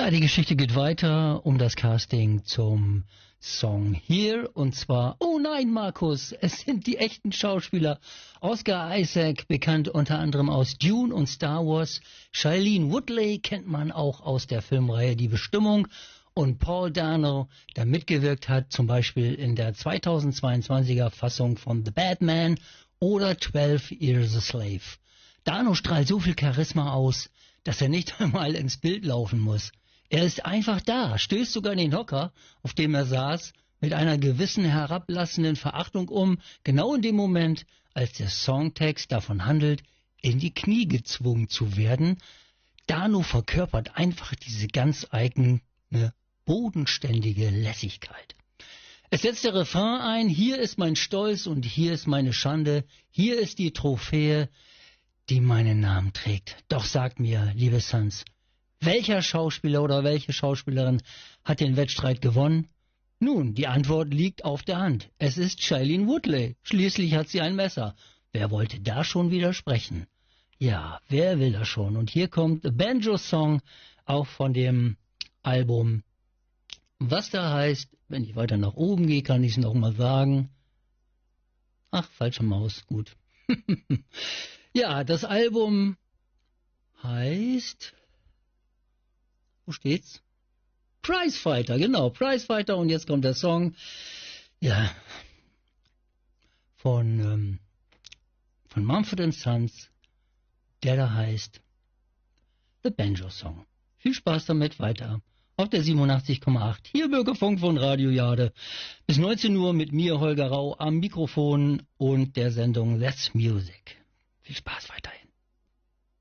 Ja, die Geschichte geht weiter um das Casting zum Song Here. Und zwar, oh nein, Markus, es sind die echten Schauspieler. Oscar Isaac, bekannt unter anderem aus Dune und Star Wars. Shailene Woodley kennt man auch aus der Filmreihe Die Bestimmung. Und Paul Dano, der mitgewirkt hat, zum Beispiel in der 2022er Fassung von The Batman oder 12 Years a Slave. Dano strahlt so viel Charisma aus, dass er nicht einmal ins Bild laufen muss. Er ist einfach da, stößt sogar in den Hocker, auf dem er saß, mit einer gewissen herablassenden Verachtung um, genau in dem Moment, als der Songtext davon handelt, in die Knie gezwungen zu werden. Dano verkörpert einfach diese ganz eigene, bodenständige Lässigkeit. Es setzt der Refrain ein, hier ist mein Stolz und hier ist meine Schande, hier ist die Trophäe, die meinen Namen trägt. Doch sagt mir, liebe Sans, welcher Schauspieler oder welche Schauspielerin hat den Wettstreit gewonnen? Nun, die Antwort liegt auf der Hand. Es ist Shailene Woodley. Schließlich hat sie ein Messer. Wer wollte da schon widersprechen? Ja, wer will das schon? Und hier kommt The Banjo Song, auch von dem Album. Was da heißt, wenn ich weiter nach oben gehe, kann ich es noch mal sagen. Ach, falsche Maus, gut. Ja, das Album heißt, wo steht's? Prizefighter, genau, Prizefighter. Und jetzt kommt der Song, ja, von Mumford & Sons, der da heißt The Banjo Song. Viel Spaß damit, weiter auf der 87,8. Hier Bürgerfunk von Radio Jade. Bis 19 Uhr mit mir, Holger Rau, am Mikrofon und der Sendung That's Music. Viel Spaß weiterhin.